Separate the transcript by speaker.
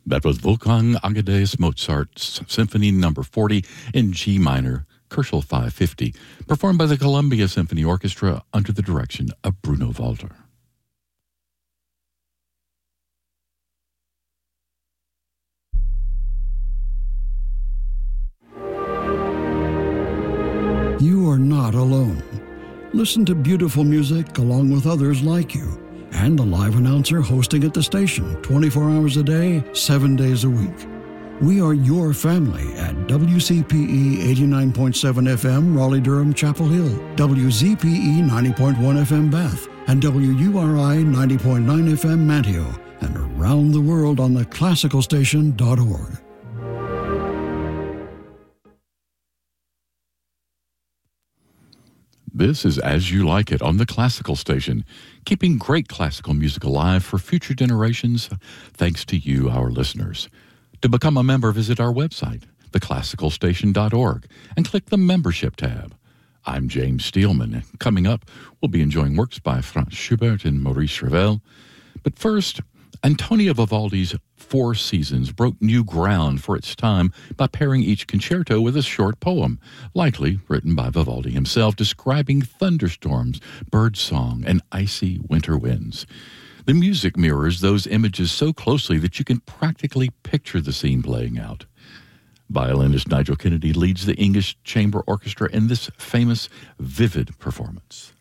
Speaker 1: That was Wolfgang Amadeus Mozart's Symphony No. 40 in G minor, Kochel 550, performed by the Columbia Symphony Orchestra under the direction of Bruno Walter.
Speaker 2: You are not alone. Listen to beautiful music along with others like you, and a live announcer hosting at the station 24 hours a day, 7 days a week. We are your family at WCPE 89.7 FM Raleigh-Durham Chapel Hill, WZPE 90.1 FM Bath, and WURI 90.9 FM Manteo, and around the world on theclassicalstation.org.
Speaker 1: This is As You Like It on the Classical Station, keeping great classical music alive for future generations, thanks to you, our listeners. To become a member, visit our website, theclassicalstation.org, and click the Membership tab. I'm James Steelman, and coming up, we'll be enjoying works by Franz Schubert and Maurice Ravel. But first, Antonio Vivaldi's Four Seasons broke new ground for its time by pairing each concerto with a short poem, likely written by Vivaldi himself, describing thunderstorms, birdsong, and icy winter winds. The music mirrors those images so closely that you can practically picture the scene playing out. Violinist Nigel Kennedy leads the English Chamber Orchestra in this famous, vivid performance.